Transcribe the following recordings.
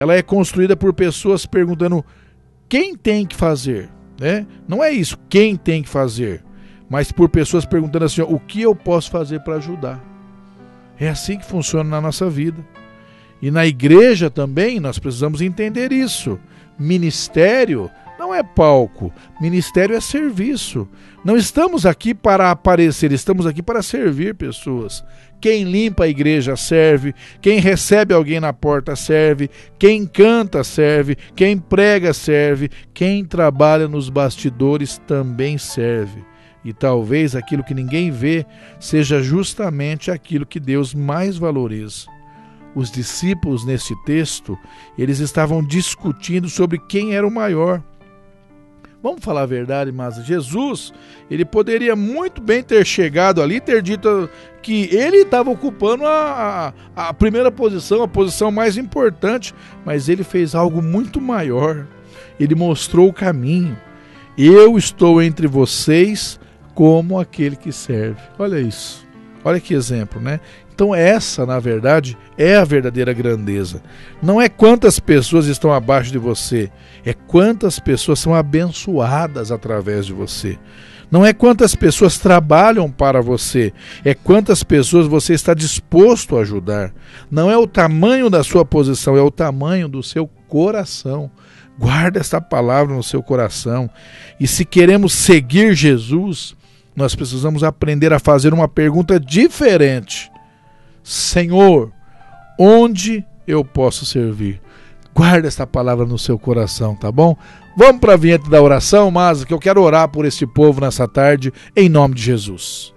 ela é construída por pessoas perguntando quem tem que fazer, né? Não é isso, quem tem que fazer, mas por pessoas perguntando assim, o que eu posso fazer para ajudar? É assim que funciona na nossa vida. E na igreja também nós precisamos entender isso. Ministério não é palco, ministério é serviço. Não estamos aqui para aparecer, estamos aqui para servir pessoas. Quem limpa a igreja serve, quem recebe alguém na porta serve, quem canta serve, quem prega serve, quem trabalha nos bastidores também serve. E talvez aquilo que ninguém vê seja justamente aquilo que Deus mais valoriza. Os discípulos nesse texto, eles estavam discutindo sobre quem era o maior. Vamos falar a verdade, mas Jesus, ele poderia muito bem ter chegado ali e ter dito que ele estava ocupando a primeira posição, a posição mais importante, mas ele fez algo muito maior. Ele mostrou o caminho. Eu estou entre vocês como aquele que serve. Olha isso. Olha que exemplo, né? Então essa, na verdade, é a verdadeira grandeza. Não é quantas pessoas estão abaixo de você, é quantas pessoas são abençoadas através de você. Não é quantas pessoas trabalham para você, é quantas pessoas você está disposto a ajudar. Não é o tamanho da sua posição, é o tamanho do seu coração. Guarda esta palavra no seu coração. E se queremos seguir Jesus, nós precisamos aprender a fazer uma pergunta diferente. Senhor, onde eu posso servir? Guarda esta palavra no seu coração, tá bom? Vamos para a vinheta da oração, mas que eu quero orar por este povo nessa tarde, em nome de Jesus.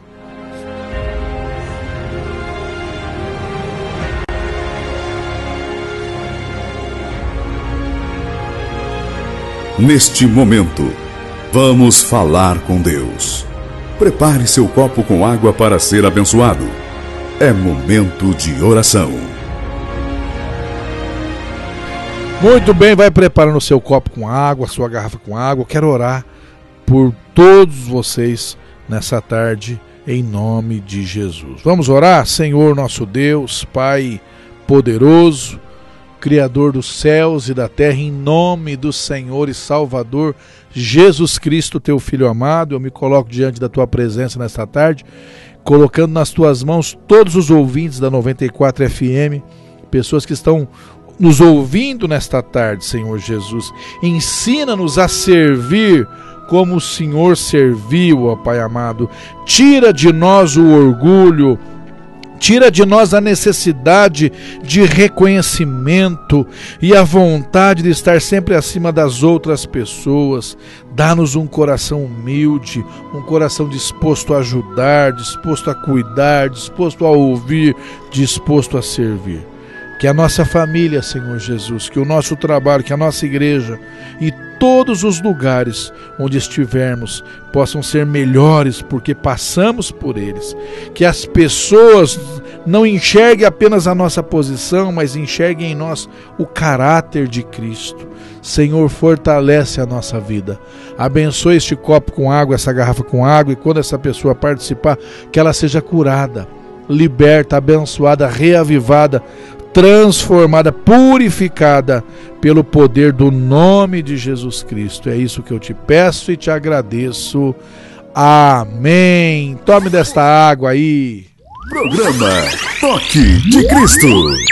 Neste momento, vamos falar com Deus. Prepare seu copo com água para ser abençoado. É momento de oração. Muito bem, vai preparando o seu copo com água, a sua garrafa com água. Eu quero orar por todos vocês nessa tarde, em nome de Jesus. Vamos orar? Senhor nosso Deus, Pai poderoso, Criador dos céus e da terra, em nome do Senhor e Salvador Jesus Cristo, teu Filho amado, eu me coloco diante da tua presença nesta tarde, colocando nas tuas mãos todos os ouvintes da 94 FM, pessoas que estão nos ouvindo nesta tarde, Senhor Jesus. Ensina-nos a servir como o Senhor serviu, ó Pai amado. Tira de nós o orgulho, tira de nós a necessidade de reconhecimento e a vontade de estar sempre acima das outras pessoas. Dá-nos um coração humilde, um coração disposto a ajudar, disposto a cuidar, disposto a ouvir, disposto a servir. Que a nossa família, Senhor Jesus, que o nosso trabalho, que a nossa igreja e todos os lugares onde estivermos possam ser melhores porque passamos por eles. Que as pessoas não enxerguem apenas a nossa posição, mas enxerguem em nós o caráter de Cristo. Senhor, fortalece a nossa vida. Abençoe este copo com água, essa garrafa com água, e quando essa pessoa participar, que ela seja curada, liberta, abençoada, reavivada, transformada, purificada pelo poder do nome de Jesus Cristo. É isso que eu te peço e te agradeço. Amém. Tome desta água aí. Programa Toque de Cristo.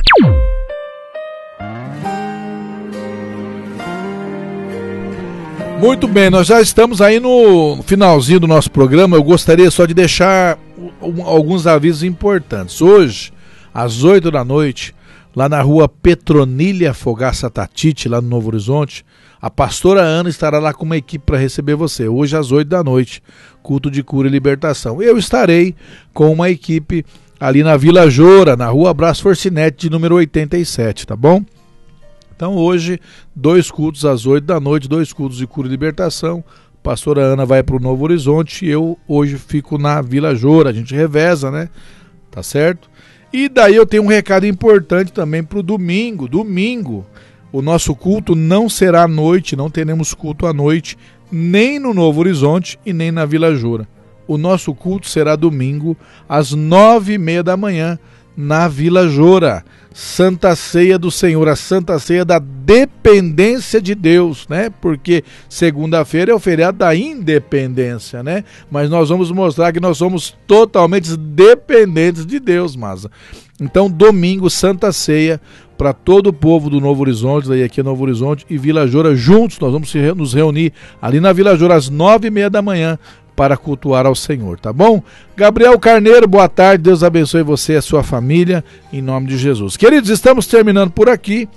Muito bem, nós já estamos aí no finalzinho do nosso programa. Eu gostaria só de deixar alguns avisos importantes. Hoje, às 8 da noite, lá na rua Petronília Fogaça Tatite, lá no Novo Horizonte, a pastora Ana estará lá com uma equipe para receber você. Hoje às 8 da noite, culto de cura e libertação. Eu estarei com uma equipe ali na Vila Joura, na rua Brás Forcinete, de número 87, tá bom? Então hoje, 2 cultos às 8 da noite, 2 cultos de cura e libertação. A pastora Ana vai para o Novo Horizonte e eu hoje fico na Vila Joura. A gente reveza, né? Tá certo? E daí eu tenho um recado importante também para o domingo. Domingo, o nosso culto não será à noite, não teremos culto à noite, nem no Novo Horizonte e nem na Vila Joura. O nosso culto será domingo, às 9h30 da manhã, na Vila Jora. Santa Ceia do Senhor, a Santa Ceia da dependência de Deus, né? Porque segunda-feira é o feriado da independência, né? Mas nós vamos mostrar que nós somos totalmente dependentes de Deus, Maza. Então, domingo, Santa Ceia, para todo o povo do Novo Horizonte, daí aqui é Novo Horizonte e Vila Jora, juntos, nós vamos nos reunir ali na Vila Jora às 9h30 da manhã, para cultuar ao Senhor, tá bom? Gabriel Carneiro, boa tarde, Deus abençoe você e a sua família, em nome de Jesus. Queridos, estamos terminando por aqui.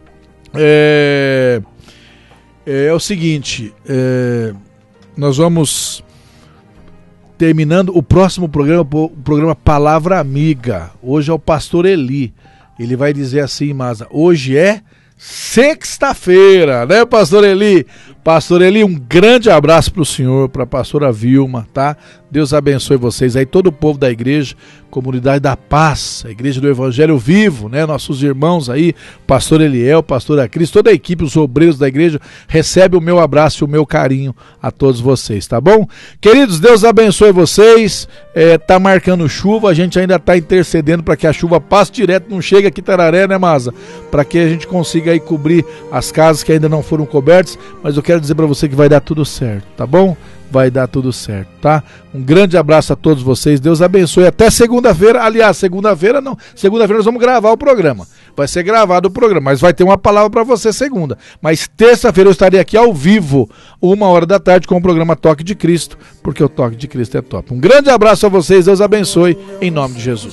É o seguinte, nós vamos terminando o próximo programa, o programa Palavra Amiga. Hoje é o pastor Eli. Ele vai dizer assim, Maza, hoje é sexta-feira, né, pastor Eli? Pastor Eli, um grande abraço para o senhor, para a pastora Vilma, tá? Deus abençoe vocês aí, todo o povo da igreja, Comunidade da Paz, a igreja do Evangelho Vivo, né? Nossos irmãos aí, pastor Eliel, pastora Cris, toda a equipe, os obreiros da igreja, recebe o meu abraço e o meu carinho a todos vocês, tá bom? Queridos, Deus abençoe vocês, tá marcando chuva, a gente ainda tá intercedendo para que a chuva passe direto, não chegue aqui Tararé, né, Maza? Para que a gente consiga aí cobrir as casas que ainda não foram cobertas, mas eu quero dizer para você que vai dar tudo certo, tá bom? Vai dar tudo certo, tá? Um grande abraço a todos vocês, Deus abençoe, até segunda-feira, aliás, segunda-feira nós vamos gravar o programa, vai ser gravado o programa, mas vai ter uma palavra para você segunda, mas terça-feira eu estarei aqui ao vivo, 1h da tarde com o programa Toque de Cristo, porque o Toque de Cristo é top. Um grande abraço a vocês, Deus abençoe, em nome de Jesus.